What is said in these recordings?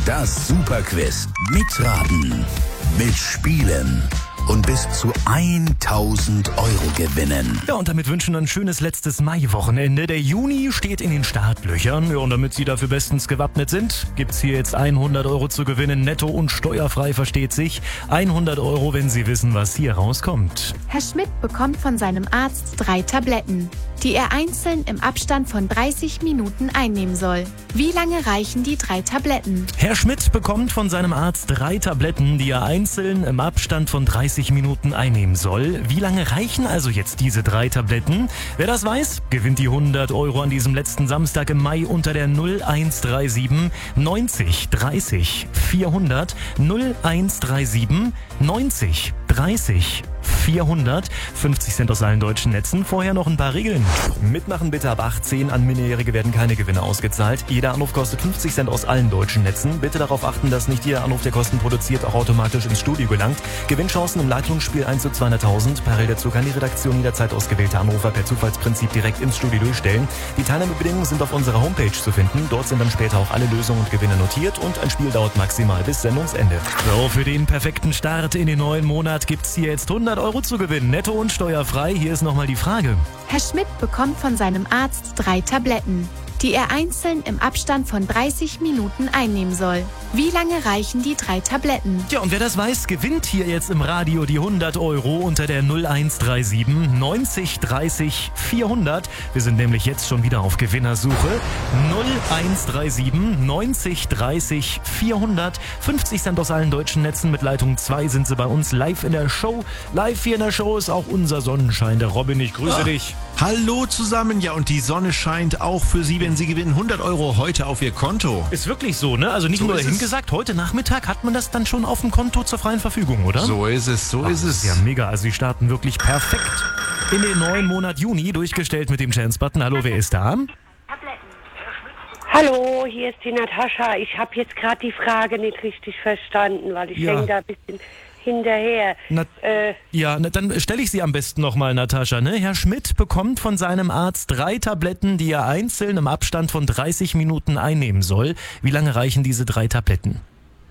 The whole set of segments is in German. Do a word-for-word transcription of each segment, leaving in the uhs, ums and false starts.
Das Superquiz. Mitraten, mitspielen und bis zu tausend Euro gewinnen. Ja, und damit wünschen wir ein schönes letztes Mai-Wochenende. Der Juni steht in den Startlöchern. Ja, und damit Sie dafür bestens gewappnet sind, gibt's hier jetzt hundert Euro zu gewinnen. Netto und steuerfrei, versteht sich. hundert Euro, wenn Sie wissen, was hier rauskommt. Herr Schmidt bekommt von seinem Arzt drei Tabletten, die er einzeln im Abstand von dreißig Minuten einnehmen soll. Wie lange reichen die drei Tabletten? Herr Schmidt bekommt von seinem Arzt drei Tabletten, die er einzeln im Abstand von dreißig Minuten einnehmen soll. Wie lange reichen also jetzt diese drei Tabletten? Wer das weiß, gewinnt die hundert Euro an diesem letzten Samstag im Mai unter der null eins drei sieben neunzig dreißig vierhundert. null eins drei sieben neunzig dreißig vierhundert. fünfzig Cent aus allen deutschen Netzen. Vorher noch ein paar Regeln. Mitmachen bitte ab achtzehn. An Minderjährige werden keine Gewinne ausgezahlt. Jeder Anruf kostet fünfzig Cent aus allen deutschen Netzen. Bitte darauf achten, dass nicht jeder Anruf, der Kosten produziert, auch automatisch ins Studio gelangt. Gewinnchancen im Leitungsspiel eins zu zweihunderttausend. Parallel dazu kann die Redaktion jederzeit ausgewählte Anrufer per Zufallsprinzip direkt ins Studio durchstellen. Die Teilnahmebedingungen sind auf unserer Homepage zu finden. Dort sind dann später auch alle Lösungen und Gewinne notiert und ein Spiel dauert maximal bis Sendungsende. So, für den perfekten Start in den neuen Monat gibt's hier jetzt hundert Euro zu gewinnen. Netto und steuerfrei. Hier ist nochmal die Frage. Herr Schmidt bekommt von seinem Arzt drei Tabletten, die er einzeln im Abstand von dreißig Minuten einnehmen soll. Wie lange reichen die drei Tabletten? Ja, und wer das weiß, gewinnt hier jetzt im Radio die hundert Euro unter der null eins drei sieben neunzig dreißig vierhundert. Wir sind nämlich jetzt schon wieder auf Gewinnersuche. null eins drei sieben neunzig dreißig vierhundert. fünfzig Cent aus allen deutschen Netzen. Mit Leitung zwei sind sie bei uns live in der Show. Live hier in der Show ist auch unser Sonnenschein. Der Robin, ich grüße ah. dich. Hallo zusammen. Ja, und die Sonne scheint auch für Sie, wenn Sie gewinnen hundert Euro heute auf Ihr Konto. Ist wirklich so, ne? Also nicht so nur dahin gesagt, heute Nachmittag hat man das dann schon auf dem Konto zur freien Verfügung, oder? So ist es, so Ach, ist es. Ja, mega. Also Sie starten wirklich perfekt in den neuen Monat Juni, durchgestellt mit dem Chance-Button. Hallo, wer ist da? Hallo, hier ist die Natascha. Ich habe jetzt gerade die Frage nicht richtig verstanden, weil ich Ja. hänge da ein bisschen hinterher. Na, äh, ja, na, dann stelle ich sie am besten nochmal, Natascha. Ne? Herr Schmidt bekommt von seinem Arzt drei Tabletten, die er einzeln im Abstand von dreißig Minuten einnehmen soll. Wie lange reichen diese drei Tabletten?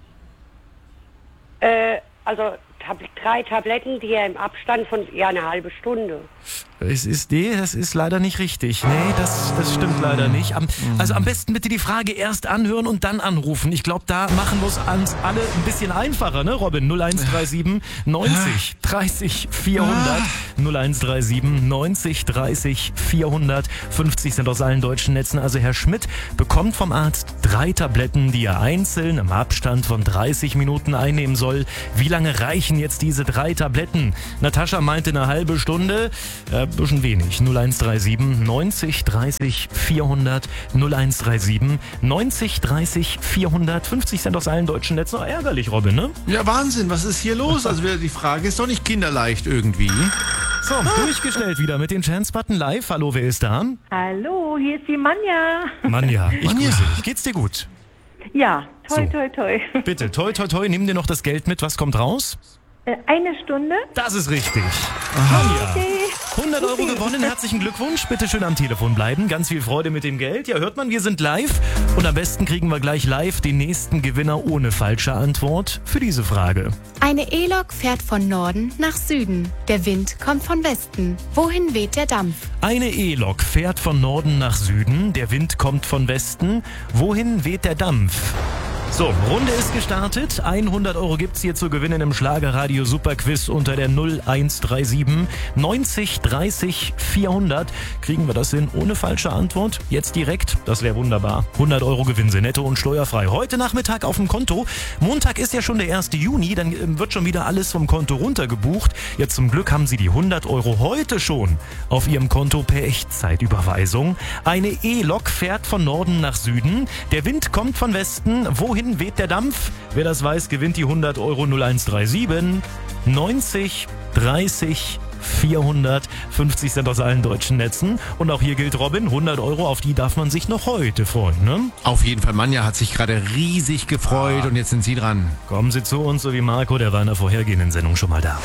äh, also Tab- drei Tabletten, die er im Abstand von ja eine halbe Stunde. Es ist, nee, das ist leider nicht richtig. Nee, das, das stimmt leider nicht. Am, also am besten bitte die Frage erst anhören und dann anrufen. Ich glaube, da machen wir es uns alle ein bisschen einfacher, ne, Robin? null eins drei sieben neunzig dreißig vierhundert. null eins drei sieben neunzig dreißig vierhundert. fünfzig Cent aus allen deutschen Netzen. Also Herr Schmidt bekommt vom Arzt drei Tabletten, die er einzeln im Abstand von dreißig Minuten einnehmen soll. Wie lange reichen jetzt diese drei Tabletten? Natascha meinte eine halbe Stunde. Äh, bisschen wenig. null eins drei sieben neunzig dreißig vierhundert. null eins drei sieben neunzig dreißig vierhundert. fünfzig Cent aus allen deutschen Netzen. Oh, ärgerlich, Robin, ne? Ja, Wahnsinn, was ist hier los? Also die Frage ist doch nicht kinderleicht irgendwie. So, durchgestellt wieder mit den Chance-Button live. Hallo, wer ist da? Hallo, hier ist die Manja. Manja, ich Manja. grüße dich. Geht's dir gut? Ja, toi, So. toi, toi. Bitte, toi, toi, toi, nimm dir noch das Geld mit. Was kommt raus? Äh, Eine Stunde? Das ist richtig. Manja. Okay. hundert Euro gewonnen, herzlichen Glückwunsch. Bitte schön am Telefon bleiben. Ganz viel Freude mit dem Geld. Ja, hört man, wir sind live. Und am besten kriegen wir gleich live den nächsten Gewinner ohne falsche Antwort für diese Frage. Eine E-Lok fährt von Norden nach Süden. Der Wind kommt von Westen. Wohin weht der Dampf? Eine E-Lok fährt von Norden nach Süden. Der Wind kommt von Westen. Wohin weht der Dampf? So, Runde ist gestartet. hundert Euro gibt's hier zu gewinnen im Schlagerradio Superquiz unter der null eins drei sieben neunzig dreißig vierhundert. Kriegen wir das hin ohne falsche Antwort? Jetzt direkt? Das wäre wunderbar. hundert Euro Gewinn sind netto und steuerfrei. Heute Nachmittag auf dem Konto. Montag ist ja schon der erste Juni. Dann ähm, wird schon wieder alles vom Konto runtergebucht. Jetzt zum Glück haben Sie die hundert Euro heute schon auf Ihrem Konto per Echtzeitüberweisung. Eine E-Lok fährt von Norden nach Süden. Der Wind kommt von Westen. Wohin weht der Dampf? Wer das weiß, gewinnt die hundert Euro. null eins drei sieben neunzig dreißig vierhundert. fünfzig Cent aus allen deutschen Netzen. Und auch hier gilt, Robin, hundert Euro, auf die darf man sich noch heute freuen, ne? Auf jeden Fall, Manja hat sich gerade riesig gefreut und jetzt sind Sie dran. Kommen Sie zu uns, so wie Marco, der war in der vorhergehenden Sendung schon mal da.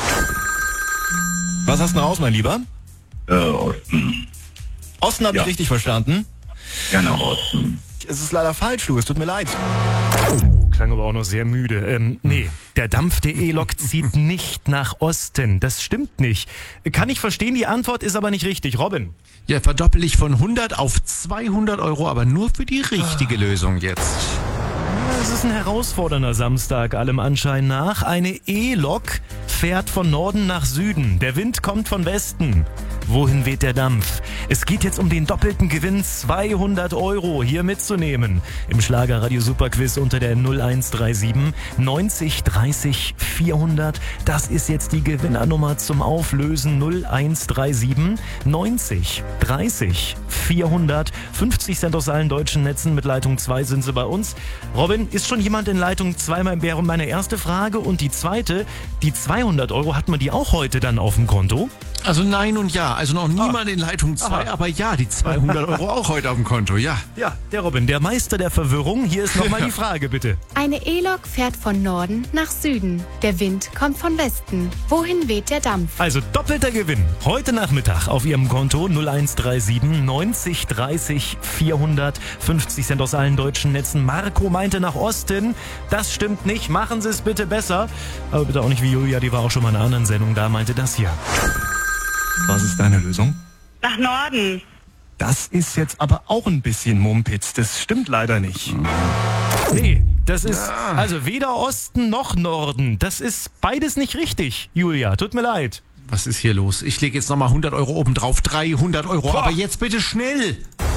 Was hast du denn raus, mein Lieber? Äh, Osten. Osten, hab Ja. ich richtig verstanden? Gerne Osten. nicht. Es ist leider falsch, du. Es tut mir leid. Klang aber auch noch sehr müde. Ähm, nee, der Dampf der E-Lok zieht nicht nach Osten. Das stimmt nicht. Kann ich verstehen, die Antwort ist aber nicht richtig. Robin? Ja, verdoppel ich von hundert auf zweihundert Euro, aber nur für die richtige Lösung jetzt. Es ist ein herausfordernder Samstag, allem Anschein nach. Eine E-Lok fährt von Norden nach Süden. Der Wind kommt von Westen. Wohin weht der Dampf? Es geht jetzt um den doppelten Gewinn, zweihundert Euro hier mitzunehmen. Im Schlagerradio Superquiz unter der null eins drei sieben neunzig dreißig vierhundert. Das ist jetzt die Gewinnernummer zum Auflösen. null eins drei sieben neunzig dreißig vierhundert. fünfzig Cent aus allen deutschen Netzen. Mit Leitung zwei sind sie bei uns. Robin, ist schon jemand in Leitung zwei? Wäre meine erste Frage. Und die zweite, die zweihundert Euro, hat man die auch heute dann auf dem Konto? Also nein und ja, also noch niemand in Leitung zwei, aber ja, die zweihundert Euro auch heute auf dem Konto, ja. Ja, der Robin, der Meister der Verwirrung. Hier ist nochmal die Frage, bitte. Eine E-Lok fährt von Norden nach Süden. Der Wind kommt von Westen. Wohin weht der Dampf? Also doppelter Gewinn. Heute Nachmittag auf Ihrem Konto null eins drei sieben neunzig dreißig vierhundert. fünfzig Cent aus allen deutschen Netzen. Marco meinte nach Osten. Das stimmt nicht. Machen Sie es bitte besser. Aber bitte auch nicht wie Julia, die war auch schon mal in einer anderen Sendung da, meinte das hier. Was ist deine Lösung? Nach Norden. Das ist jetzt aber auch ein bisschen Mumpitz. Das stimmt leider nicht. Nee, das ist also weder Osten noch Norden. Das ist beides nicht richtig, Julia. Tut mir leid. Was ist hier los? Ich lege jetzt nochmal hundert Euro oben drauf, dreihundert Euro, Boah. aber jetzt bitte schnell.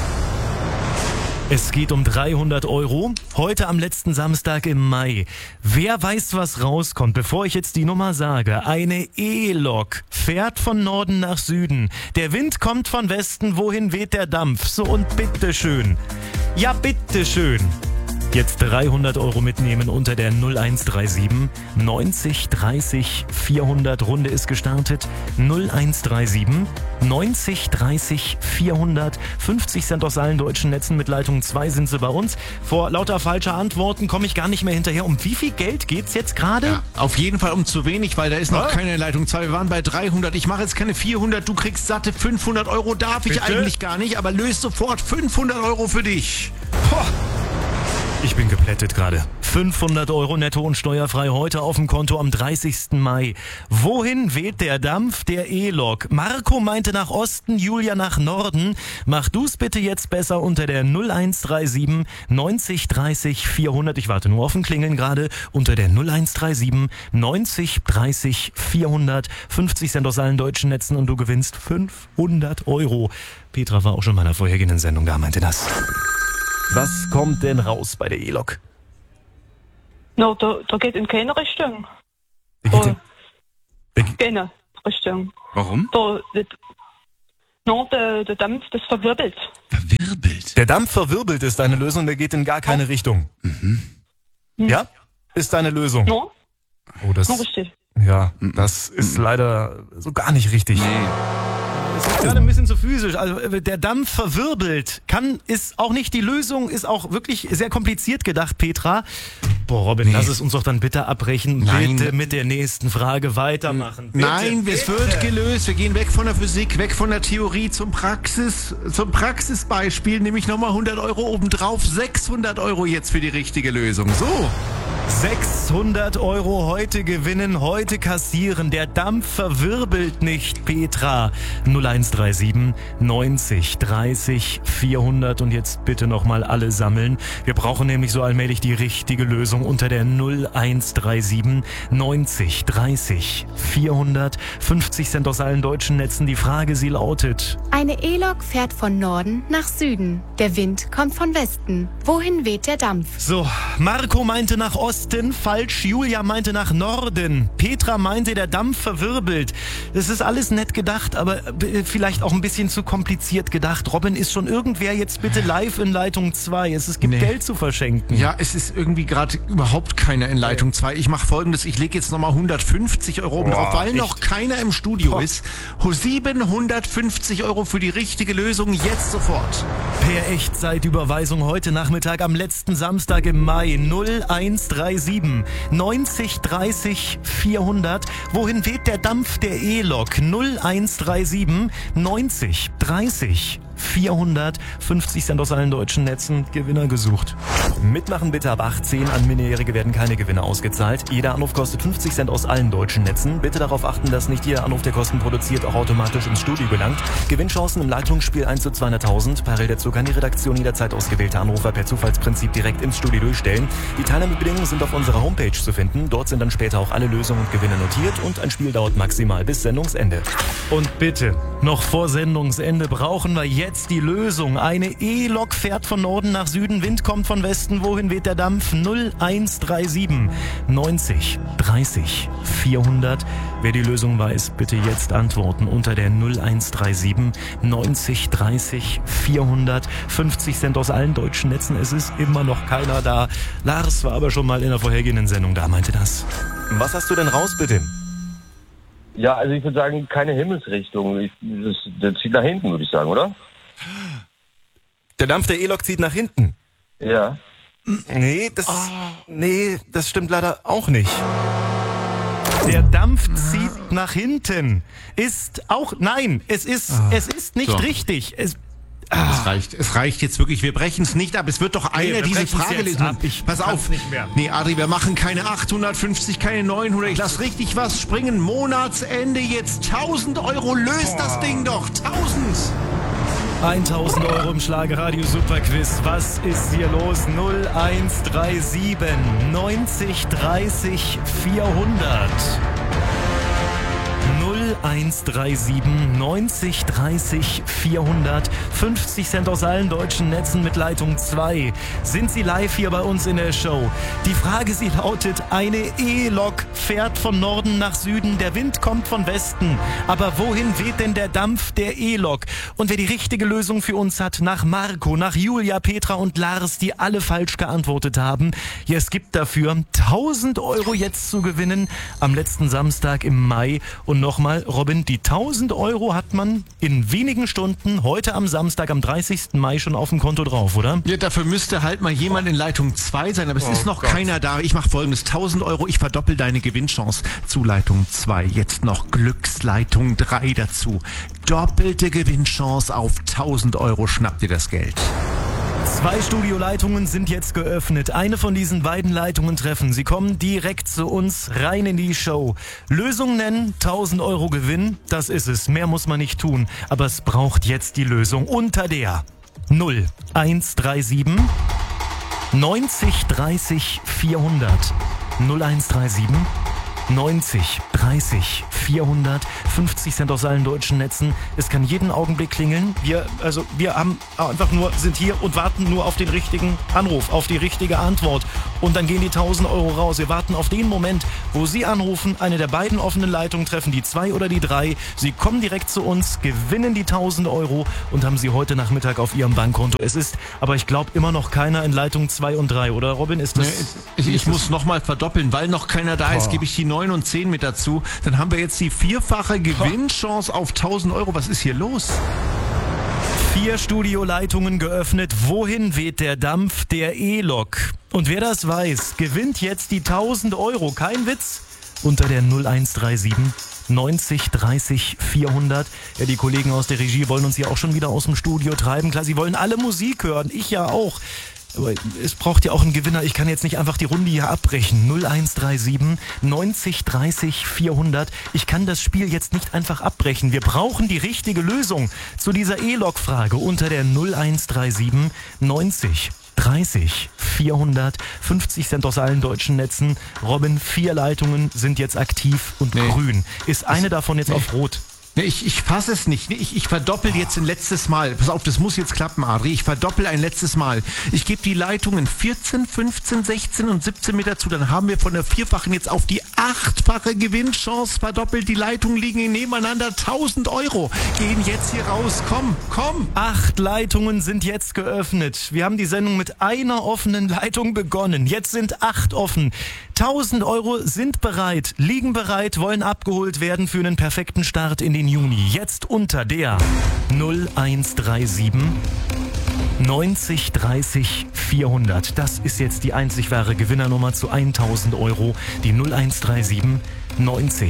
Es geht um dreihundert Euro. Heute am letzten Samstag im Mai. Wer weiß, was rauskommt, bevor ich jetzt die Nummer sage? Eine E-Lok fährt von Norden nach Süden. Der Wind kommt von Westen. Wohin weht der Dampf? So und bitteschön. Ja, bitteschön. Jetzt dreihundert Euro mitnehmen unter der null eins drei sieben neunzig dreißig vierhundert. Runde ist gestartet. null eins drei sieben neunzig dreißig vierhundert. fünfzig Cent aus allen deutschen Netzen. Mit Leitung zwei sind sie bei uns. Vor lauter falscher Antworten komme ich gar nicht mehr hinterher. Um wie viel Geld geht's jetzt gerade? Ja, auf jeden Fall um zu wenig, weil da ist noch Was? keine Leitung zwei. Wir waren bei dreihundert. Ich mache jetzt keine vierhundert. Du kriegst satte fünfhundert Euro. Darf ich Bitte? eigentlich gar nicht, aber löst sofort fünfhundert Euro für dich. Boah. Ich bin geplättet gerade. fünfhundert Euro netto und steuerfrei heute auf dem Konto am dreißigsten Mai. Wohin weht der Dampf der E-Lok? Marco meinte nach Osten, Julia nach Norden. Mach du's bitte jetzt besser unter der null eins drei sieben neunzig dreißig vierhundert. Ich warte nur auf ein Klingeln gerade. Unter der null eins drei sieben neunzig dreißig vierhundert. fünfzig Cent aus allen deutschen Netzen und du gewinnst fünfhundert Euro. Petra war auch schon in meiner vorhergehenden Sendung da, meinte das. Was kommt denn raus bei der E-Lok? No, da, da geht in keine Richtung. Wer geht denn- Da, keine Richtung. Warum? Da, das, no, der, der Dampf, das verwirbelt. Verwirbelt. Der Dampf verwirbelt ist deine Lösung, der geht in gar keine Richtung. Mhm. Ja? Ist deine Lösung. No, Oh, das, no, richtig. ja, das ist leider so gar nicht richtig. Es ist gerade ein bisschen zu physisch. Also äh, der Dampf verwirbelt. Kann, ist auch nicht die Lösung, ist auch wirklich sehr kompliziert gedacht, Petra. Boah, Robin, Nee. lass es uns doch dann bitte abbrechen. Nein. Bitte mit der nächsten Frage weitermachen. Bitte. Nein, es wird gelöst. Wir gehen weg von der Physik, weg von der Theorie zum Praxis, zum Praxisbeispiel. Nämlich nochmal hundert Euro obendrauf. sechshundert Euro jetzt für die richtige Lösung. So. sechshundert Euro heute gewinnen, heute kassieren. Der Dampf verwirbelt nicht, Petra. null eins drei sieben neunzig dreißig vierhundert und jetzt bitte nochmal alle sammeln. Wir brauchen nämlich so allmählich die richtige Lösung unter der null eins drei sieben neunzig dreißig vierhundert. fünfzig Cent aus allen deutschen Netzen. Die Frage, sie lautet: Eine E-Lok fährt von Norden nach Süden. Der Wind kommt von Westen. Wohin weht der Dampf? So, Marco meinte nach Osten, falsch. Julia meinte nach Norden. Petra meinte, der Dampf verwirbelt. Das ist alles nett gedacht, aber äh, vielleicht auch ein bisschen zu kompliziert gedacht. Robin, ist schon irgendwer jetzt bitte live in Leitung zwei? Es, es gibt Nee. Geld zu verschenken. Ja, es ist irgendwie gerade überhaupt keiner in Leitung zwei. Ich mache Folgendes, ich lege jetzt nochmal hundertfünfzig Euro oben drauf, weil noch keiner im Studio Boah. ist. siebenhundertfünfzig Euro für die richtige Lösung, jetzt sofort. Per Echtzeitüberweisung heute Nachmittag am letzten Samstag im Mai. null eins drei sieben neunzig dreißig vierhundert. Wohin weht der Dampf der E-Lok? null eins drei sieben neunzig dreißig vierhundert, fünfzig Cent aus allen deutschen Netzen, Gewinner gesucht. Mitmachen bitte ab achtzehn, an Minderjährige werden keine Gewinne ausgezahlt. Jeder Anruf kostet fünfzig Cent aus allen deutschen Netzen. Bitte darauf achten, dass nicht jeder Anruf, der Kosten produziert, auch automatisch ins Studio gelangt. Gewinnchancen im Leitungsspiel eins zu zweihunderttausend. Parallel dazu kann die Redaktion jederzeit ausgewählte Anrufer per Zufallsprinzip direkt ins Studio durchstellen. Die Teilnahmebedingungen sind auf unserer Homepage zu finden. Dort sind dann später auch alle Lösungen und Gewinne notiert und ein Spiel dauert maximal bis Sendungsende. Und bitte, noch vor Sendungsende brauchen wir jetzt die Lösung. Eine E-Lok fährt von Norden nach Süden, Wind kommt von Westen. Wohin weht der Dampf? null eins drei sieben neunzig dreißig vierhundert. Wer die Lösung weiß, bitte jetzt antworten unter der null eins drei sieben neunzig dreißig vierhundert. fünfzig Cent aus allen deutschen Netzen. Es ist immer noch keiner da. Lars war aber schon mal in der vorhergehenden Sendung da, meinte das. Was hast du denn raus, bitte? Ja, also ich würde sagen, keine Himmelsrichtung. Ich, das, das zieht nach hinten, würde ich sagen, oder? Der Dampf der E-Lok zieht nach hinten? Ja. Nee, das, nee, das stimmt leider auch nicht. Der Dampf zieht nach hinten. Ist auch, nein, es ist, ah, es ist nicht so richtig. Es, ah. Es reicht, es reicht jetzt wirklich. Wir brechen es nicht ab. Es wird doch einer nee, diese Frage lesen. Ich Pass auf. Nicht mehr. Nee, Adri, wir machen keine achthundertfünfzig, keine neunhundert. Ich lass richtig was springen. Monatsende jetzt tausend Euro. Löst oh. das Ding doch. tausend. tausend Euro im Schlagerradio Superquiz. Was ist hier los? null eins drei sieben neunzig dreißig vierhundert. null eins drei sieben neunzig dreißig vierhundert. fünfzig Cent aus allen deutschen Netzen mit Leitung zwei. Sind Sie live hier bei uns in der Show? Die Frage, sie lautet, eine E-Lok fährt von Norden nach Süden. Der Wind kommt von Westen. Aber wohin weht denn der Dampf der E-Lok? Und wer die richtige Lösung für uns hat, nach Marco, nach Julia, Petra und Lars, die alle falsch geantwortet haben. Ja, es gibt dafür tausend Euro jetzt zu gewinnen am letzten Samstag im Mai. Und nochmal, Robin, die tausend Euro hat man in wenigen Stunden heute am Samstag, am dreißigsten Mai schon auf dem Konto drauf, oder? Ja, dafür müsste halt mal jemand in Leitung zwei sein, aber es oh ist noch Gott. keiner da. Ich mache folgendes, tausend Euro, ich verdoppel deine Gewinnchance zu Leitung zwei. Jetzt noch Glücksleitung drei dazu. Doppelte Gewinnchance auf tausend Euro, schnapp dir das Geld. Zwei Studioleitungen sind jetzt geöffnet. Eine von diesen beiden Leitungen treffen. Sie kommen direkt zu uns rein in die Show. Lösung nennen, tausend Euro Gewinn. Das ist es. Mehr muss man nicht tun. Aber es braucht jetzt die Lösung unter der null eins drei sieben neunzig dreißig vierhundert. null eins drei sieben neunzig dreißig vierhundert. fünfzig Cent aus allen deutschen Netzen. Es kann jeden Augenblick klingeln. Wir, also, wir haben einfach nur, sind hier und warten nur auf den richtigen Anruf, auf die richtige Antwort. Und dann gehen die tausend Euro raus. Wir warten auf den Moment, wo Sie anrufen, eine der beiden offenen Leitungen treffen, die zwei oder die drei. Sie kommen direkt zu uns, gewinnen die tausend Euro und haben sie heute Nachmittag auf Ihrem Bankkonto. Es ist, aber ich glaube, immer noch keiner in Leitung zwei und drei, oder Robin? Ist das? Nee, ich ich muss nochmal verdoppeln, weil noch keiner da ist, gebe ich die neun und zehn mit dazu. Dann haben wir jetzt die vierfache Gewinnchance auf tausend Euro. Was ist hier los? Vier Studioleitungen geöffnet. Wohin weht der Dampf der E-Lok? Und wer das weiß, gewinnt jetzt die tausend Euro. Kein Witz. Unter der null eins drei sieben neunzig dreißig vierhundert. Ja, die Kollegen aus der Regie wollen uns ja auch schon wieder aus dem Studio treiben. Klar, sie wollen alle Musik hören. Ich ja auch. Aber es braucht ja auch einen Gewinner. Ich kann jetzt nicht einfach die Runde hier abbrechen. null eins drei sieben neunzig dreißig vierhundert. Ich kann das Spiel jetzt nicht einfach abbrechen. Wir brauchen die richtige Lösung zu dieser E-Lok-Frage unter der null eins drei sieben neunzig dreißig vierhundert. fünfzig Cent aus allen deutschen Netzen. Robin, vier Leitungen sind jetzt aktiv und nee. grün. Ist eine davon jetzt nee. auf rot? Nee, ich, ich fasse es nicht. Ich, ich verdoppel jetzt ein letztes Mal. Pass auf, das muss jetzt klappen, Adri. Ich verdoppel ein letztes Mal. Ich gebe die Leitungen vierzehn, fünfzehn, sechzehn und siebzehn mit dazu. Dann haben wir von der vierfachen jetzt auf die achtfache Gewinnchance verdoppelt. Die Leitungen liegen nebeneinander. tausend Euro gehen jetzt hier raus. Komm, komm. Acht Leitungen sind jetzt geöffnet. Wir haben die Sendung mit einer offenen Leitung begonnen. Jetzt sind acht offen. tausend Euro sind bereit, liegen bereit, wollen abgeholt werden für einen perfekten Start in den Juni. Jetzt unter der null eins drei sieben neunzig dreißig vierhundert. Das ist jetzt die einzig wahre Gewinnernummer zu tausend Euro. Die null eins drei sieben neunzig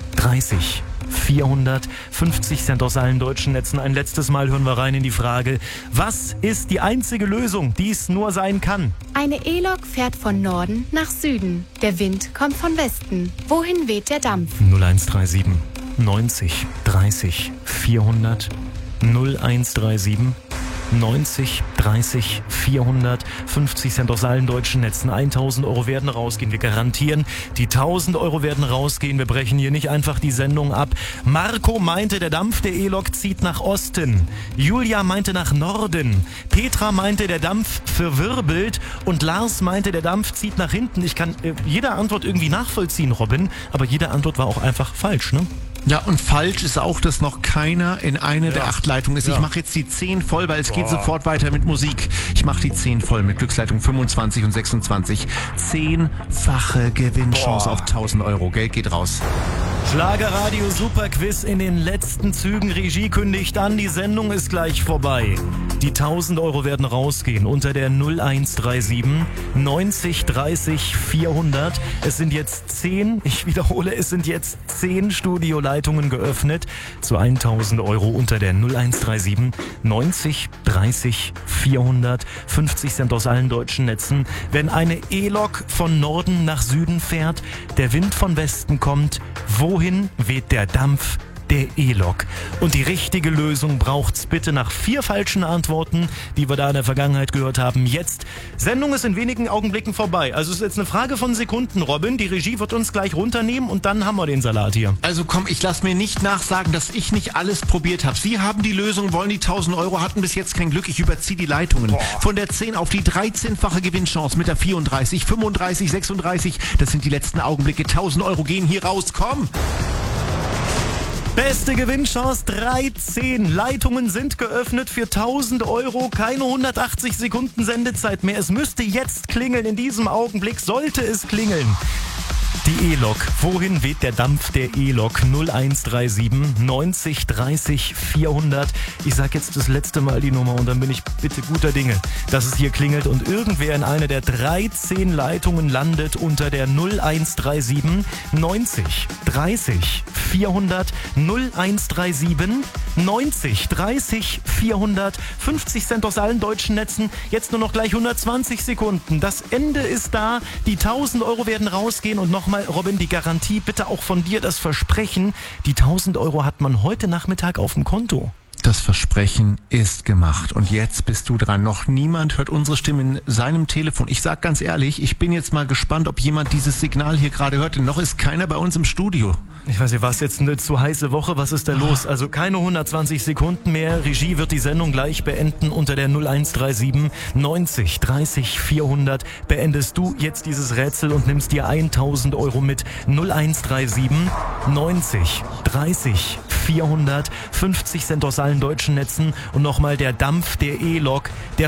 dreißig, vierhundert, fünfzig Cent aus allen deutschen Netzen. Ein letztes Mal hören wir rein in die Frage, was ist die einzige Lösung, die es nur sein kann? Eine E-Lok fährt von Norden nach Süden. Der Wind kommt von Westen. Wohin weht der Dampf? null eins drei sieben, neunzig, dreißig, vierhundert, null eins drei sieben, neunzig, dreißig, vierhundert, fünfzig Cent aus allen deutschen Netzen. tausend Euro werden rausgehen. Wir garantieren, die tausend Euro werden rausgehen. Wir brechen hier nicht einfach die Sendung ab. Marco meinte, der Dampf der E-Lok zieht nach Osten. Julia meinte nach Norden. Petra meinte, der Dampf verwirbelt. Und Lars meinte, der Dampf zieht nach hinten. Ich kann äh, jede Antwort irgendwie nachvollziehen, Robin. Aber jede Antwort war auch einfach falsch, ne? Ja, und falsch ist auch, dass noch keiner in eine Ja. der acht Leitungen ist. Ja. Ich mache jetzt die zehn voll, weil es geht sofort weiter mit Musik. Ich mache die zehn voll mit Glücksleitung fünfundzwanzig und sechsundzwanzig. Zehnfache Gewinnchance auf tausend Euro. Geld geht raus. Schlagerradio Superquiz in den letzten Zügen. Regie kündigt an, die Sendung ist gleich vorbei. Die tausend Euro werden rausgehen unter der null eins drei sieben, neunzig, dreißig, vierhundert. Es sind jetzt zehn, ich wiederhole, es sind jetzt zehn Studioleitungen geöffnet zu tausend Euro unter der null eins drei sieben, neunzig, dreißig, vierhundert, fünfzig Cent aus allen deutschen Netzen. Wenn eine E-Lok von Norden nach Süden fährt, der Wind von Westen kommt, wohin weht der Dampf der E-Lok? Und die richtige Lösung braucht's bitte nach vier falschen Antworten, die wir da in der Vergangenheit gehört haben. Jetzt, Sendung ist in wenigen Augenblicken vorbei. Also es ist jetzt eine Frage von Sekunden, Robin. Die Regie wird uns gleich runternehmen und dann haben wir den Salat hier. Also komm, ich lass mir nicht nachsagen, dass ich nicht alles probiert habe. Sie haben die Lösung, wollen die tausend Euro, hatten bis jetzt kein Glück. Ich überziehe die Leitungen. Boah. Von der zehn auf die dreizehnfache Gewinnchance mit der vierunddreißig, fünfunddreißig, sechsunddreißig. Das sind die letzten Augenblicke. tausend Euro gehen hier raus. Komm! Beste Gewinnchance, dreizehn Leitungen sind geöffnet für tausend Euro. Keine hundertachtzig Sekunden Sendezeit mehr. Es müsste jetzt klingeln. In diesem Augenblick sollte es klingeln. Die E-Lok. Wohin weht der Dampf der E-Lok? null eins drei sieben, neunzig, dreißig, vierhundert. Ich sag jetzt das letzte Mal die Nummer und dann bin ich bitte guter Dinge, dass es hier klingelt und irgendwer in einer der dreizehn Leitungen landet unter der null eins drei sieben, neunzig, dreißig, vierhundert, null eins drei sieben, neunzig, dreißig, vierhundert, fünfzig Cent aus allen deutschen Netzen. Jetzt nur noch gleich hundertzwanzig Sekunden. Das Ende ist da. Die tausend Euro werden rausgehen und nochmal, Robin, die Garantie, bitte auch von dir das Versprechen. Die tausend Euro hat man heute Nachmittag auf dem Konto. Das Versprechen ist gemacht. Und jetzt bist du dran. Noch niemand hört unsere Stimme in seinem Telefon. Ich sag ganz ehrlich, ich bin jetzt mal gespannt, ob jemand dieses Signal hier gerade hört. Denn noch ist keiner bei uns im Studio. Ich weiß nicht, war es jetzt eine zu heiße Woche? Was ist da los? Also keine hundertzwanzig Sekunden mehr. Regie wird die Sendung gleich beenden unter der null eins drei sieben, neunzig, dreißig, vierhundert. Beendest du jetzt dieses Rätsel und nimmst dir tausend Euro mit. null eins drei sieben, neunzig, dreißig, vierhundert, fünfzig Cent aus allen deutschen Netzen und nochmal der Dampf der E-Lok, der